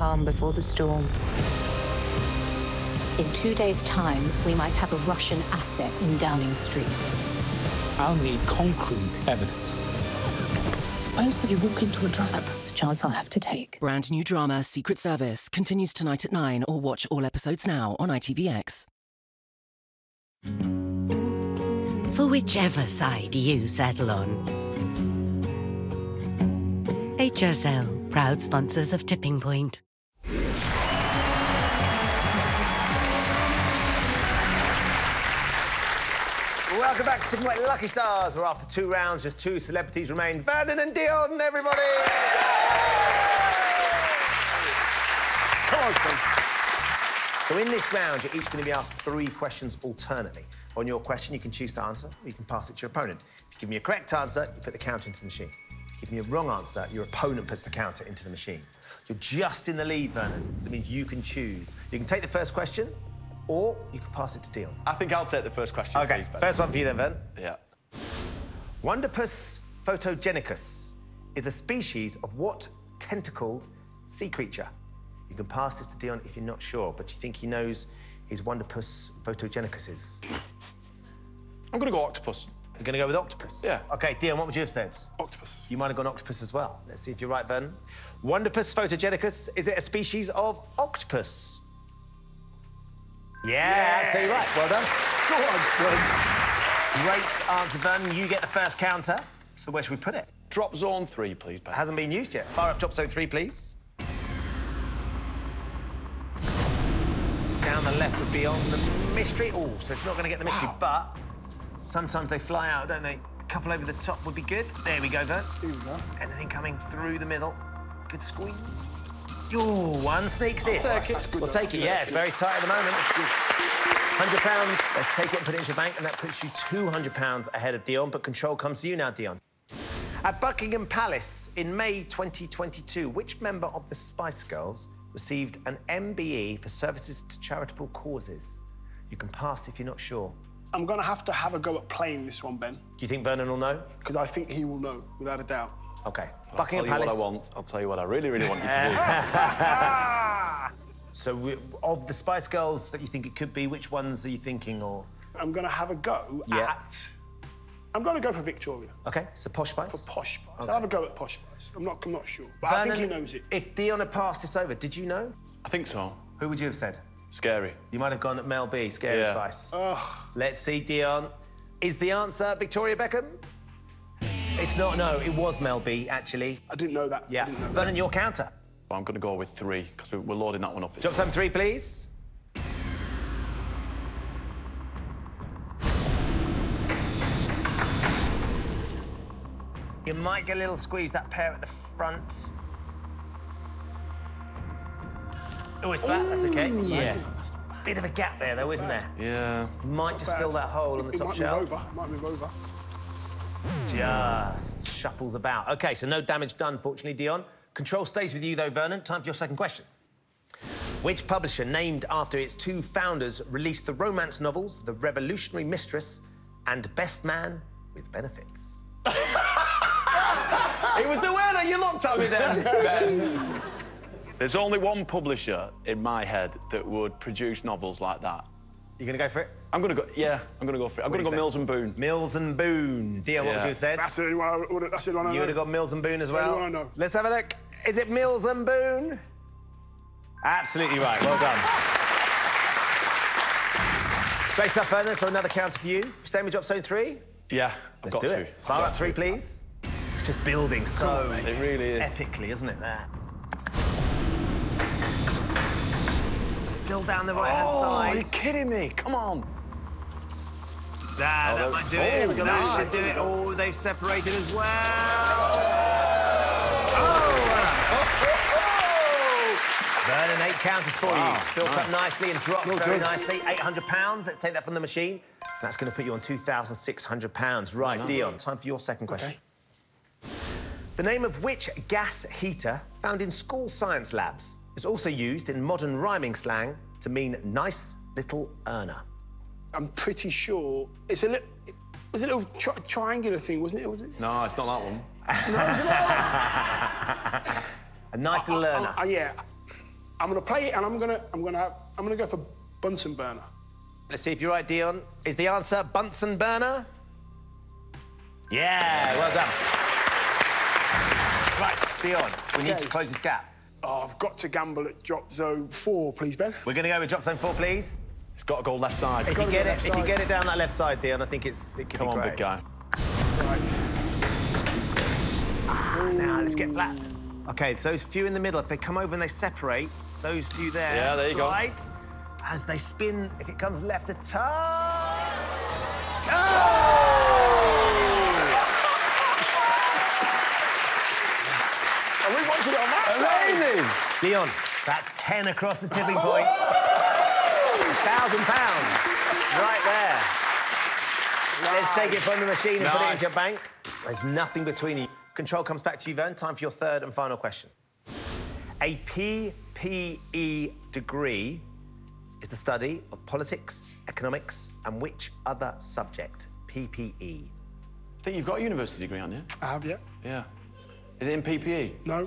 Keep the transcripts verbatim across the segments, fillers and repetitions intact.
calm before the storm. In two days' time, we might have a Russian asset in Downing Street. I'll need concrete evidence. Suppose that you walk into a trap. That's a chance I'll have to take. Brand new drama Secret Service continues tonight at nine, or watch all episodes now on I T V X. For whichever side you settle on. H S L, proud sponsors of Tipping Point. Welcome back to Tipping Point Lucky Stars, where after two rounds, just two celebrities remain. Vernon and Dion, everybody! Come on, please. So in this round, you're each going to be asked three questions alternately. On your question, you can choose to answer, or you can pass it to your opponent. If you give me a correct answer, you put the counter into the machine. If you give me a wrong answer, your opponent puts the counter into the machine. You're just in the lead, Vernon. That means you can choose. You can take the first question, or you can pass it to Dion. I think I'll take the first question. OK, please, first one for you then, Vernon. Yeah. Wonderpus photogenicus is a species of what tentacled sea creature? You can pass this to Dion if you're not sure, but you think he knows his Wonderpus photogenicus is? I'm going to go octopus. You're going to go with octopus? Yeah. OK, Dion, what would you have said? Octopus. You might have gone octopus as well. Let's see if you're right, Vernon. Wonderpus photogenicus, is it a species of octopus? Yeah, yes. Absolutely right. Well done. Go on, son. Great answer, Vernon. You get the first counter. So where should we put it? Drop zone three, please, Ben. Hasn't been used yet. Fire up drop zone three, please. Down the left would be on the mystery. Oh, so it's not going to get the mystery, wow. But sometimes they fly out, don't they? A couple over the top would be good. There we go, Vern. Here we go. Anything coming through the middle. Good squeeze. Oh, one sneaks in. I'll take it. We'll take it, yeah. It's very tight at the moment. one hundred pounds. Let's take it and put it into your bank, and that puts you two hundred pounds ahead of Dion, but control comes to you now, Dion. At Buckingham Palace in May twenty twenty-two, which member of the Spice Girls received an M B E for services to charitable causes? You can pass if you're not sure. I'm going to have to have a go at playing this one, Ben. Do you think Vernon will know? Because I think he will know, without a doubt. OK. I'll Buckingham tell you Palace. what I want. I'll tell you what I really, really want you to do. So, we, of the Spice Girls that you think it could be, which ones are you thinking, or...? I'm going to have a go yeah. at... I'm going to go for Victoria. OK, so Posh Spice? For Posh Spice. Okay. I'll have a go at Posh Spice. I'm not, I'm not sure, but Vernon, I think he knows it. If Dion had passed this over, did you know? I think so. Who would you have said? Scary. You might have gone at Mel B, Scary yeah. Spice. Ugh. Let's see, Dion. Is the answer Victoria Beckham? It's not, no, it was Mel B, actually. I didn't know that. Yeah. I didn't know Vernon, that. your counter. Well, I'm going to go with three, because we're loading that one up. Drop some three, please. You might get a little squeeze, that pair at the front. Oh, it's flat, that's OK. Ooh, Yes. Bit of a gap there, though, isn't there? Yeah. Might just bad. fill that hole on the it top might shelf. Move over. It might move over. Just shuffles about. OK, so no damage done, fortunately, Dion. Control stays with you, though, Vernon. Time for your second question. Which publisher, named after its two founders, released the romance novels The Revolutionary Mistress and Best Man with Benefits? It was the way that you looked at me then, Ben. There's only one publisher in my head that would produce novels like that. You going to go for it? I'm going to go, yeah, I'm going to go for it. I'm going to go Mills and Boon. Mills and Boon. Dion, what Yeah. would you have said? That's the only one I would have, that's the only one I know. You would have got Mills and Boon as That's the well? only one I know. Let's have a look. Is it Mills and Boon? Absolutely right. Well done. Great stuff, Vernon. So another counter for you. Staying with drop zone three? Yeah, I've Let's got do to. it. Fire up three, please. It's just building so on, it really is. epically, isn't it, there? Still down the right-hand oh, side. are you kidding me? Come on. Nah, Oh, that that- might do oh, it. That nice. should do it. Oh, they've separated as well. Oh! Vernon, eight counters for Wow, you. Built nice. up nicely and dropped Well very done. nicely. eight hundred pounds. Let's take that from the machine. That's going to put you on two thousand six hundred pounds. Right, Well Dion, time for your second question. Okay. The name of which gas heater found in school science labs is also used in modern rhyming slang to mean nice little earner? I'm pretty sure it's a little. It was a little tri triangular thing, wasn't it? Was it? No, it's not that one. A nice little earner. Uh, uh, yeah. I'm gonna play it, and I'm gonna, I'm gonna, have, I'm gonna go for Bunsen burner. Let's see if you're right, Dion. Is the answer Bunsen burner? Yeah, well done. Right, Dion, we need Okay. to close this gap. Oh, I've got to gamble at drop zone four, please, Ben. We're going to go with drop zone four, please. It's got to go left side. If you gotta get go it, left if you side. get it down that left side, Dion, I think it's it could Come be on, great. big guy. Right. Ah, now let's get flat. Okay, so those few in the middle, if they come over and they separate, those few there. Yeah, there you go. slide. As they spin, if it comes left a touch. Oh! Are we watching it on that Amazing! Dion, that's ten across the tipping point. Thousand pounds, right there. Let's take it from the machine and put it Nice. into your bank. There's nothing between you. Control comes back to you, Vern. Time for your third and final question. A P P E degree is the study of politics, economics, and which other subject? P P E. I think you've got a university degree, haven't you? I have, yeah. Yeah. Is it in P P E? No.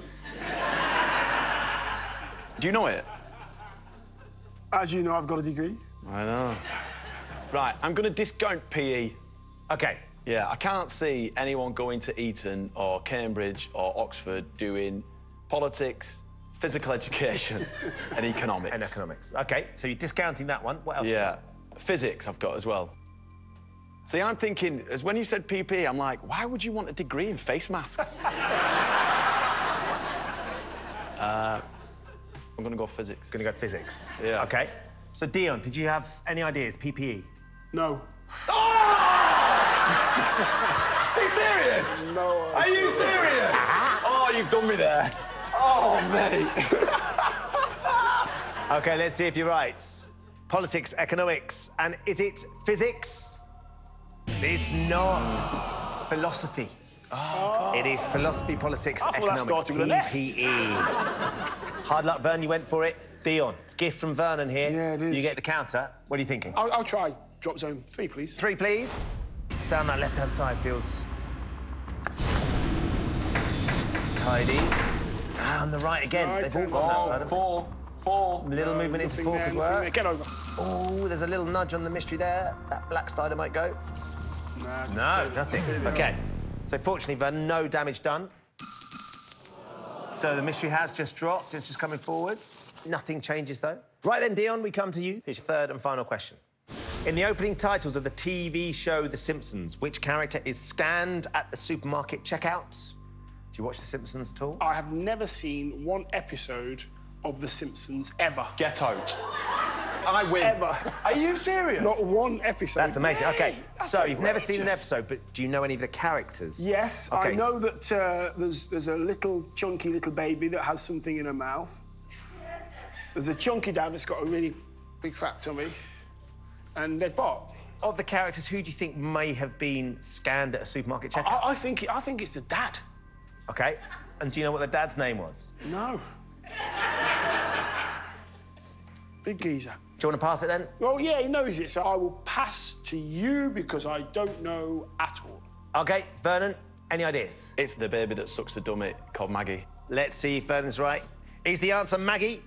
Do you know it? As you know, I've got a degree. I know. Right, I'm going to discount P E. Okay. Yeah, I can't see anyone going to Eton or Cambridge or Oxford doing politics, physical education and economics. And economics. Okay, so you're discounting that one. What else? Yeah. Physics I've got as well. See, I'm thinking, as when you said P P E, I'm like, why would you want a degree in face masks? uh, I'm going to go physics. Going to go physics. Yeah. Okay. So, Dion, did you have any ideas? P P E? No. Are you serious? No. Are you serious? Oh, you've done me there. Oh, mate. Okay, let's see if you're right. Politics, economics, and is it physics? It's not. Philosophy. Oh. It is philosophy, politics, I thought that economics, started with an F. P P E. Hard luck, Vern, you went for it. Dion, gift from Vernon here. Yeah, it is. You get the counter. What are you thinking? I'll, I'll try drop zone three, please. Three, please. Down that left-hand side feels tidy. Ah, on the right again. Right, They've all ten. gone that Oh, side. haven't Four, four. they? Little No, movement into nothing four there, could nothing work. there. Get over. Oh, there's a little nudge on the mystery there. That black slider might go. Nah, just No, spin it, nothing. spin it. Okay. So fortunately, Vern, no damage done. So the mystery has just dropped. It's just coming forwards. Nothing changes, though. Right then, Dion, we come to you. Here's your third and final question. In the opening titles of the T V show The Simpsons, which character is scanned at the supermarket checkout? Do you watch The Simpsons at all? I have never seen one episode of The Simpsons ever. Get out. I win. Ever. Are you serious? Not one episode. That's amazing. Okay, That's so you've never seen an outrageous. episode, but do you know any of the characters? Yes, Okay, I know that uh, there's there's a little chunky little baby that has something in her mouth. There's a chunky dad that's got a really big fat tummy, and there's Bart. Of the characters, who do you think may have been scanned at a supermarket checkout? I, I think I think it's the dad. Okay, and do you know what the dad's name was? No. Big geezer. Do you want to pass it then? Well, yeah, he knows it, so I will pass to you because I don't know at all. Okay, Vernon, any ideas? It's the baby that sucks the dummy called Maggie. Let's see if Vernon's right. Is the answer Maggie?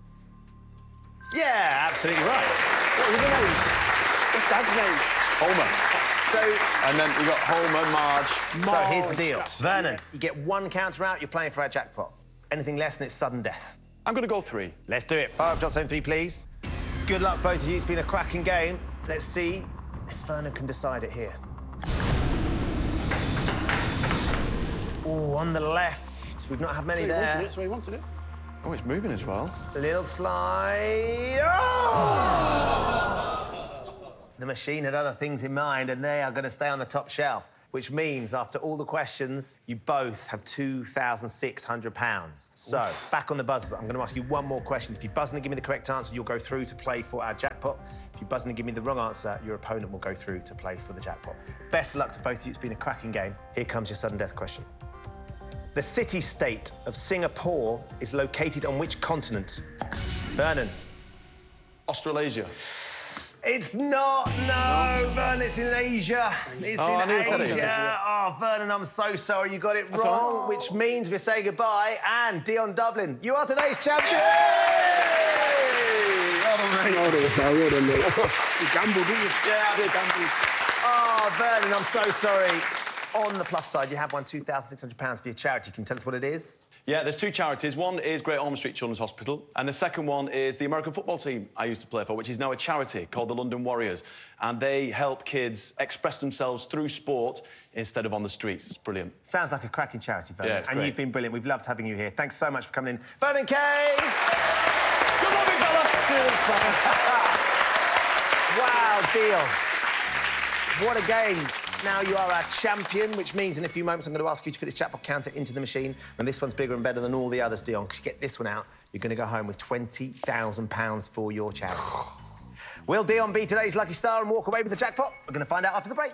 Yeah, absolutely right. What are the names? What's dad's name? Homer. So, And then you got Homer, Marge. so here's the deal. That's it, Vernon, yeah. you get one counter out, you're playing for our jackpot. Anything less and it's sudden death. I'm going to go three. Let's do it. Fire up drop zone three, please. Good luck, both of you. It's been a cracking game. Let's see if Vernon can decide it here. Oh, on the left. We've not had many So he wanted there. it, so he wanted it. Oh, it's moving as well. A little slide. Oh! The machine had other things in mind, and they are going to stay on the top shelf, which means after all the questions, you both have two thousand six hundred pounds. So, back on the buzzers, I'm going to ask you one more question. If you buzz in and give me the correct answer, you'll go through to play for our jackpot. If you buzz in and give me the wrong answer, your opponent will go through to play for the jackpot. Best of luck to both of you. It's been a cracking game. Here comes your sudden death question. The city-state of Singapore is located on which continent? Vernon. Australasia. It's not, no, Vernon, it's in Asia. It's Oh, I in knew it said Asia. Asia. Oh, Vernon, I'm so sorry you got it That's wrong, all right. which means we say goodbye. And Dion Dublin, you are today's champion! Well done, mate. Well done, pal. Well done, mate. You gambled, didn't you? Yeah, I did. Gamble. Oh, Vernon, I'm so sorry. On the plus side, you have won two thousand six hundred pounds for your charity. Can you tell us what it is? Yeah, there's two charities. One is Great Ormond Street Children's Hospital, and the second one is the American football team I used to play for, which is now a charity called the London Warriors. And they help kids express themselves through sport instead of on the streets. It's brilliant. Sounds like a cracking charity, Vernon. Yeah, it's and great. you've been brilliant. We've loved having you here. Thanks so much for coming in. Vernon Kay! Good morning, fella. Cheers, brother. Wow, deal. What a game. Now you are our champion, which means in a few moments I'm going to ask you to put this jackpot counter into the machine. And this one's bigger and better than all the others, Dion. Because you get this one out, you're going to go home with twenty thousand pounds for your charity. Will Dion be today's lucky star and walk away with the jackpot? We're going to find out after the break.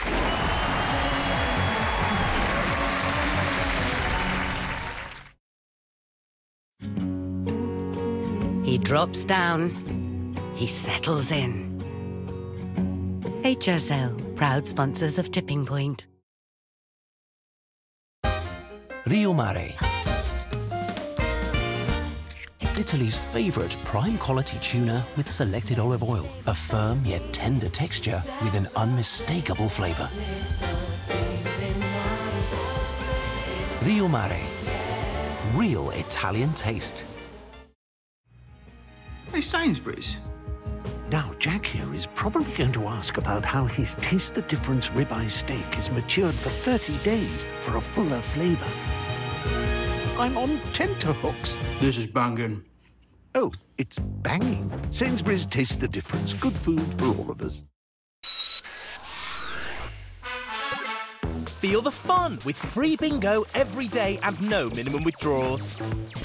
He drops down. He settles in. H S L, proud sponsors of Tipping Point. Rio Mare. Italy's favourite prime quality tuna with selected olive oil. A firm yet tender texture with an unmistakable flavour. Rio Mare. Real Italian taste. Hey, Sainsbury's. Now, Jack here is probably going to ask about how his Taste the Difference ribeye steak is matured for thirty days for a fuller flavour. I'm on tenterhooks. This is banging. Oh, it's banging. Sainsbury's Taste the Difference. Good food for all of us. Feel the fun with free bingo every day and no minimum withdrawals.